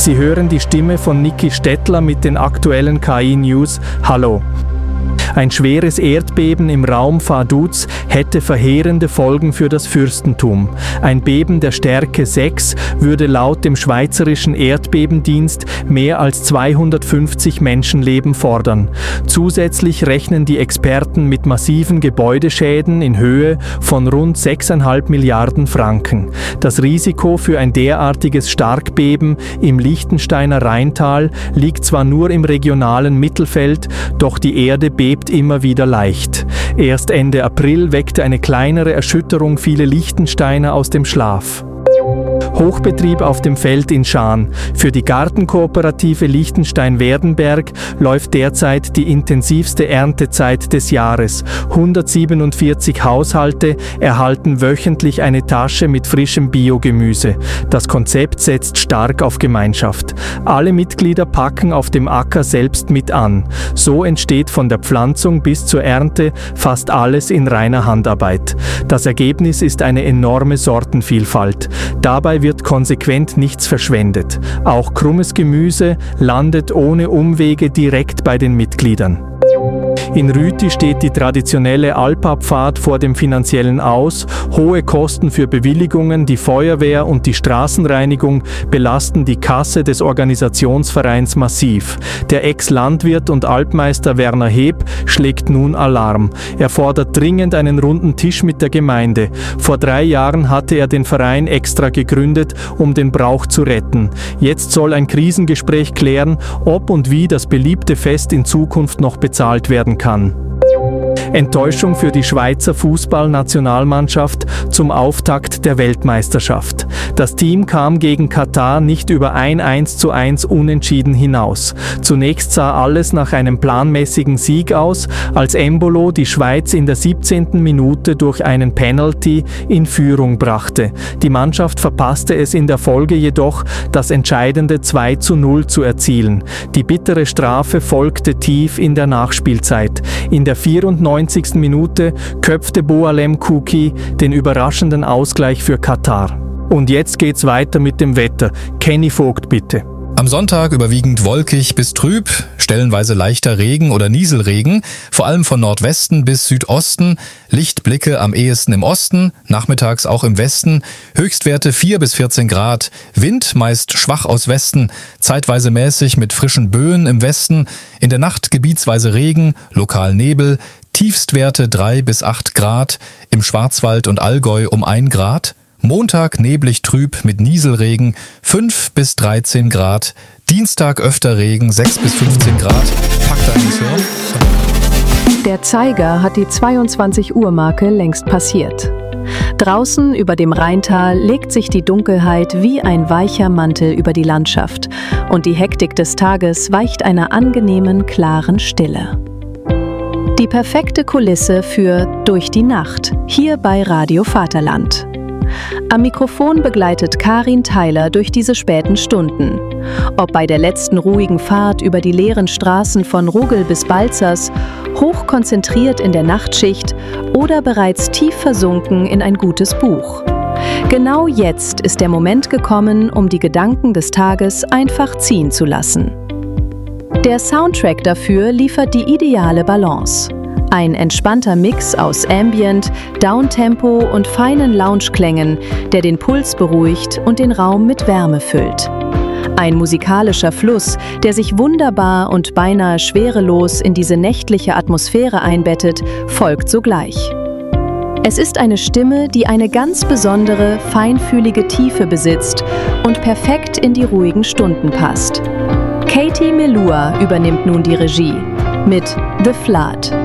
Sie hören die Stimme von Niki Stettler mit den aktuellen KI-News. Hallo. Ein schweres Erdbeben im Raum Vaduz hätte verheerende Folgen für das Fürstentum. Ein Beben der Stärke 6 würde laut dem Schweizerischen Erdbebendienst mehr als 250 Menschenleben fordern. Zusätzlich rechnen die Experten mit massiven Gebäudeschäden in Höhe von rund 6,5 Milliarden Franken. Das Risiko für ein derartiges Starkbeben im Liechtensteiner Rheintal liegt zwar nur im regionalen Mittelfeld, doch die Erde bebt immer wieder leicht. Erst Ende April weckte eine kleinere Erschütterung viele Liechtensteiner aus dem Schlaf. Hochbetrieb auf dem Feld in Schaan. Für die Gartenkooperative Liechtenstein-Werdenberg läuft derzeit die intensivste Erntezeit des Jahres. 147 Haushalte erhalten wöchentlich eine Tasche mit frischem Biogemüse. Das Konzept setzt stark auf Gemeinschaft. Alle Mitglieder packen auf dem Acker selbst mit an. So entsteht von der Pflanzung bis zur Ernte fast alles in reiner Handarbeit. Das Ergebnis ist eine enorme Sortenvielfalt. Dabei wird konsequent nichts verschwendet. Auch krummes Gemüse landet ohne Umwege direkt bei den Mitgliedern. In Rüti steht die traditionelle Alpabfahrt vor dem finanziellen Aus. Hohe Kosten für Bewilligungen, die Feuerwehr und die Straßenreinigung belasten die Kasse des Organisationsvereins massiv. Der Ex-Landwirt und Alpmeister Werner Heb schlägt nun Alarm. Er fordert dringend einen runden Tisch mit der Gemeinde. Vor 3 Jahren hatte er den Verein extra gegründet, um den Brauch zu retten. Jetzt soll ein Krisengespräch klären, ob und wie das beliebte Fest in Zukunft noch bezahlt werden kann. Enttäuschung für die Schweizer Fußballnationalmannschaft zum Auftakt der Weltmeisterschaft. Das Team kam gegen Katar nicht über ein 1:1 Unentschieden hinaus. Zunächst sah alles nach einem planmäßigen Sieg aus, als Embolo die Schweiz in der 17. Minute durch einen Penalty in Führung brachte. Die Mannschaft verpasste es in der Folge jedoch, das entscheidende 2:0 zu erzielen. Die bittere Strafe folgte tief in der Nachspielzeit. In der 94. Minute köpfte Boualem Kouki den überraschenden Ausgleich für Katar. Und jetzt geht's weiter mit dem Wetter. Kenny Vogt, bitte. Am Sonntag überwiegend wolkig bis trüb, stellenweise leichter Regen oder Nieselregen, vor allem von Nordwesten bis Südosten, Lichtblicke am ehesten im Osten, nachmittags auch im Westen, Höchstwerte 4 bis 14 Grad, Wind meist schwach aus Westen, zeitweise mäßig mit frischen Böen im Westen, in der Nacht gebietsweise Regen, lokal Nebel, Tiefstwerte 3 bis 8 Grad, im Schwarzwald und Allgäu um 1 Grad, Montag neblig trüb mit Nieselregen 5 bis 13 Grad, Dienstag öfter Regen 6 bis 15 Grad. Packt ein ins Hirn. Der Zeiger hat die 22-Uhr-Marke längst passiert. Draußen über dem Rheintal legt sich die Dunkelheit wie ein weicher Mantel über die Landschaft und die Hektik des Tages weicht einer angenehmen, klaren Stille. Die perfekte Kulisse für Durch die Nacht, hier bei Radio Vaterland. Am Mikrofon begleitet Karin Theiler durch diese späten Stunden. Ob bei der letzten ruhigen Fahrt über die leeren Straßen von Ruggel bis Balzers, hochkonzentriert in der Nachtschicht oder bereits tief versunken in ein gutes Buch. Genau jetzt ist der Moment gekommen, um die Gedanken des Tages einfach ziehen zu lassen. Der Soundtrack dafür liefert die ideale Balance. Ein entspannter Mix aus Ambient, Downtempo und feinen Loungeklängen, der den Puls beruhigt und den Raum mit Wärme füllt. Ein musikalischer Fluss, der sich wunderbar und beinahe schwerelos in diese nächtliche Atmosphäre einbettet, folgt sogleich. Es ist eine Stimme, die eine ganz besondere, feinfühlige Tiefe besitzt und perfekt in die ruhigen Stunden passt. Katie Melua übernimmt nun die Regie mit The Flood.